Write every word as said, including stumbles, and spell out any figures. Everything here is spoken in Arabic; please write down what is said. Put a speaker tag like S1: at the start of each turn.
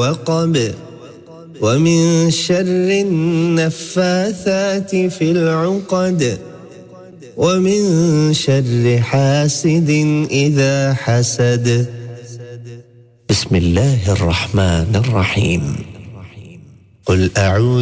S1: ووقب ومن شر النفاثات في العقد ومن شر حاسد إذا حسد. بسم الله الرحمن الرحيم. قل أعوذ